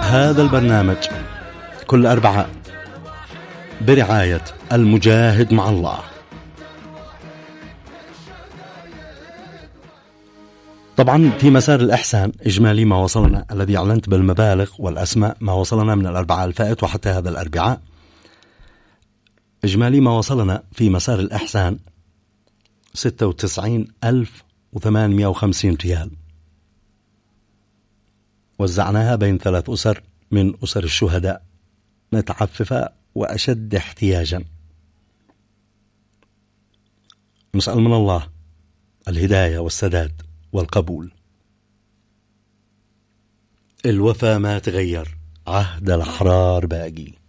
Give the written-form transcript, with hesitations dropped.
هذا البرنامج كل أربعاء برعاية المجاهد مع الله. طبعا في مسار الإحسان إجمالي ما وصلنا الذي أعلنت بالمبالغ والأسماء ما وصلنا من الأربعاء الفائت وحتى هذا الأربعاء. إجمالي ما وصلنا في مسار الإحسان 96,850 ريال، وزعناها بين 3 أسر من أسر الشهداء متعففة وأشد احتياجا. نسأل من الله الهداية والسداد والقبول. الوفا ما تغير، عهد الأحرار باقي.